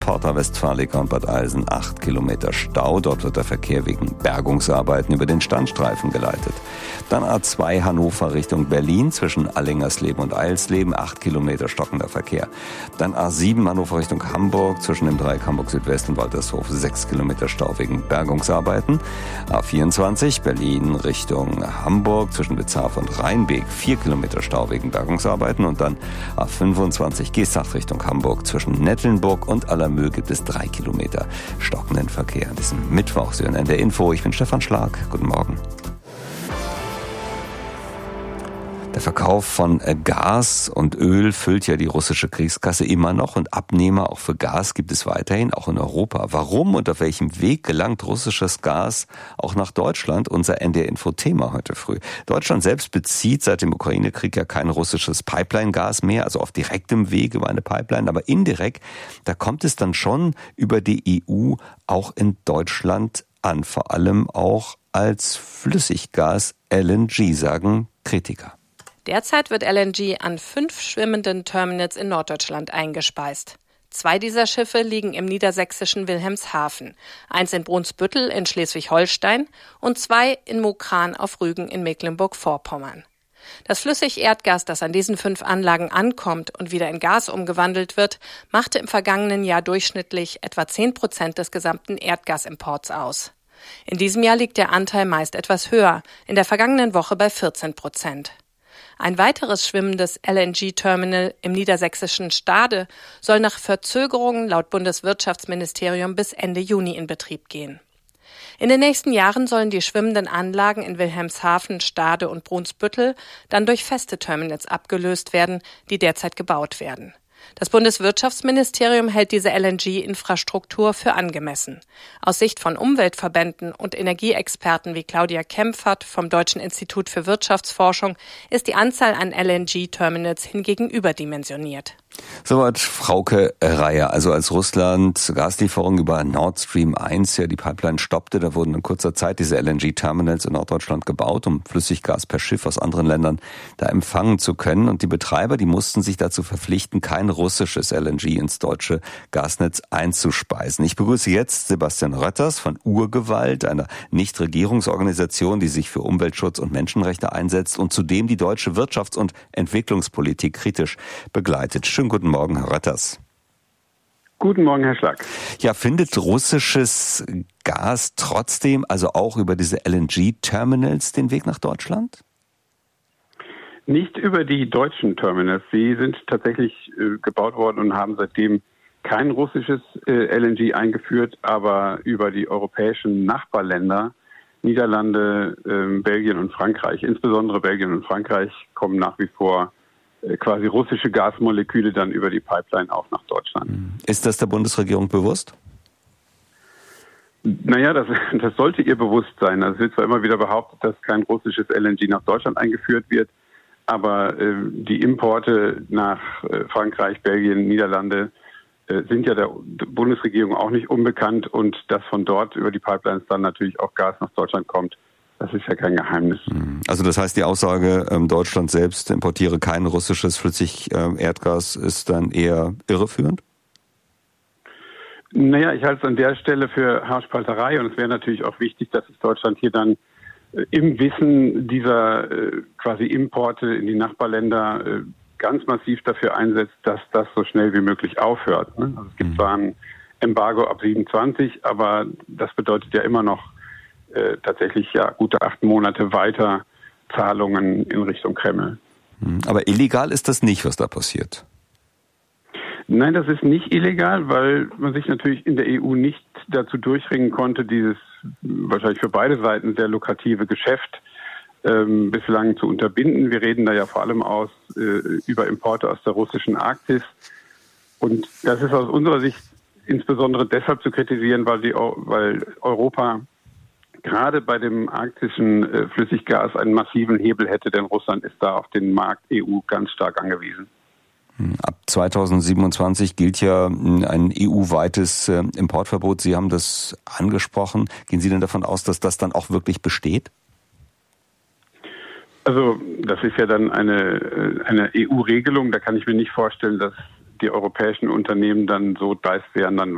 Porta Westfalica und Bad Eilsen 8 Kilometer Stau. Dort wird der Verkehr wegen Bergungsarbeiten über den Standstreifen geleitet. Dann A2 Hannover Richtung Berlin zwischen Allingersleben und Eilsleben 8 Kilometer stockender Verkehr. Dann A7 Hannover Richtung Hamburg zwischen dem Dreieck Hamburg Südwest und Waltershof 6 Kilometer Stau wegen Bergungsarbeiten. A24 Berlin Richtung Hamburg zwischen Witzhafen und Rheinbeek 4 Kilometer Stau wegen Bergungsarbeiten. Und dann A25 Geesthacht Richtung Hamburg zwischen Nettelnburg und Allermöhl gibt es 3 Kilometer stockenden Verkehr an diesem Mittwoch. Sie hören NDR Info. Ich bin Stefan Schlag. Guten Morgen. Der Verkauf von Gas und Öl füllt ja die russische Kriegskasse immer noch und Abnehmer auch für Gas gibt es weiterhin, auch in Europa. Warum und auf welchem Weg gelangt russisches Gas auch nach Deutschland? Unser NDR-Info-Thema heute früh. Deutschland selbst bezieht seit dem Ukraine-Krieg ja kein russisches Pipeline-Gas mehr, also auf direktem Weg über eine Pipeline, aber indirekt, da kommt es dann schon über die EU auch in Deutschland an, vor allem auch als Flüssiggas LNG, sagen Kritiker. Derzeit wird LNG an 5 schwimmenden Terminals in Norddeutschland eingespeist. 2 dieser Schiffe liegen im niedersächsischen Wilhelmshaven, 1 in Brunsbüttel in Schleswig-Holstein und 2 in Mokran auf Rügen in Mecklenburg-Vorpommern. Das Flüssigerdgas, das an diesen 5 Anlagen ankommt und wieder in Gas umgewandelt wird, machte im vergangenen Jahr durchschnittlich etwa 10% des gesamten Erdgasimports aus. In diesem Jahr liegt der Anteil meist etwas höher, in der vergangenen Woche bei 14%. Ein weiteres schwimmendes LNG-Terminal im niedersächsischen Stade soll nach Verzögerungen laut Bundeswirtschaftsministerium bis Ende Juni in Betrieb gehen. In den nächsten Jahren sollen die schwimmenden Anlagen in Wilhelmshaven, Stade und Brunsbüttel dann durch feste Terminals abgelöst werden, die derzeit gebaut werden. Das Bundeswirtschaftsministerium hält diese LNG-Infrastruktur für angemessen. Aus Sicht von Umweltverbänden und Energieexperten wie Claudia Kempfert vom Deutschen Institut für Wirtschaftsforschung ist die Anzahl an LNG-Terminals hingegen überdimensioniert. Soweit Frauke Reier. Also als Russland Gaslieferungen über Nord Stream 1 ja die Pipeline stoppte, da wurden in kurzer Zeit diese LNG-Terminals in Norddeutschland gebaut, um Flüssiggas per Schiff aus anderen Ländern da empfangen zu können. Und die Betreiber, die mussten sich dazu verpflichten, kein russisches LNG ins deutsche Gasnetz einzuspeisen. Ich begrüße jetzt Sebastian Rötters von Urgewalt, einer Nichtregierungsorganisation, die sich für Umweltschutz und Menschenrechte einsetzt und zudem die deutsche Wirtschafts- und Entwicklungspolitik kritisch begleitet. Schönen guten Morgen, Herr Rötters. Guten Morgen, Herr Schlag. Ja, findet russisches Gas trotzdem, also auch über diese LNG-Terminals, den Weg nach Deutschland? Nicht über die deutschen Terminals. Sie sind tatsächlich gebaut worden und haben seitdem kein russisches LNG eingeführt, aber über die europäischen Nachbarländer, Niederlande, Belgien und Frankreich, insbesondere Belgien und Frankreich, kommen nach wie vor quasi russische Gasmoleküle dann über die Pipeline auch nach Deutschland. Ist das der Bundesregierung bewusst? Naja, das sollte ihr bewusst sein. Also es wird zwar immer wieder behauptet, dass kein russisches LNG nach Deutschland eingeführt wird, aber die Importe nach Frankreich, Belgien, Niederlande sind ja der Bundesregierung auch nicht unbekannt und dass von dort über die Pipelines dann natürlich auch Gas nach Deutschland kommt, das ist ja kein Geheimnis. Also das heißt, die Aussage, Deutschland selbst importiere kein russisches Flüssigerdgas, ist dann eher irreführend? Naja, ich halte es an der Stelle für Haarspalterei und es wäre natürlich auch wichtig, dass sich Deutschland hier dann im Wissen dieser quasi Importe in die Nachbarländer ganz massiv dafür einsetzt, dass das so schnell wie möglich aufhört. Also es gibt zwar ein Embargo ab 27, aber das bedeutet ja immer noch tatsächlich ja gute 8 Monate weiter Zahlungen in Richtung Kreml. Aber illegal ist das nicht, was da passiert? Nein, das ist nicht illegal, weil man sich natürlich in der EU nicht dazu durchringen konnte, dieses wahrscheinlich für beide Seiten sehr lukrative Geschäft bislang zu unterbinden. Wir reden da ja vor allem über Importe aus der russischen Arktis. Und das ist aus unserer Sicht insbesondere deshalb zu kritisieren, weil Europa gerade bei dem arktischen Flüssiggas einen massiven Hebel hätte, denn Russland ist da auf den Markt EU ganz stark angewiesen. Ab 2027 gilt ja ein EU-weites Importverbot. Sie haben das angesprochen. Gehen Sie denn davon aus, dass das dann auch wirklich besteht? Also das ist ja dann eine EU-Regelung. Da kann ich mir nicht vorstellen, dass die europäischen Unternehmen dann so dreist wären, dann